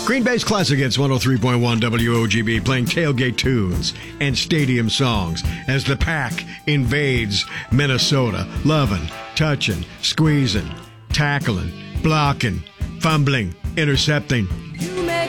Green Bay's Classic Hits 103.1 WOGB playing tailgate tunes and stadium songs as the Pack invades Minnesota. Loving, touching, squeezing, tackling, blocking, fumbling, intercepting,